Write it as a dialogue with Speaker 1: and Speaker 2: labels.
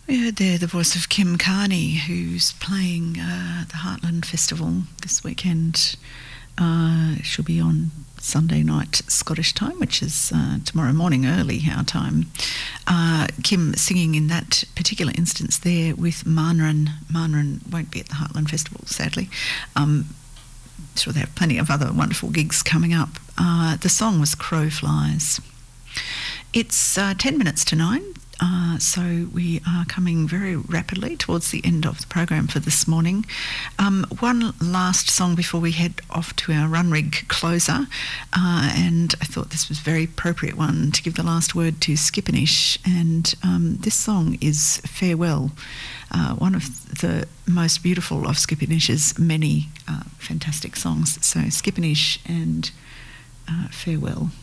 Speaker 1: We heard there the voice of Kim Carney, who's playing the Heartland Festival this weekend. She'll be on Sunday night Scottish time, which is tomorrow morning early our time. Kim singing in that particular instance there with Marnran. Marnran won't be at the Heartland Festival, sadly. Sure, they have plenty of other wonderful gigs coming up. The song was Crow Flies. It's 10 minutes to 9. So we are coming very rapidly towards the end of the program for this morning. One last song before we head off to our run rig closer, and I thought this was a very appropriate one to give the last word to Skippinish, and this song is Farewell, one of the most beautiful of Skippinish's many fantastic songs. So Skippinish and Farewell.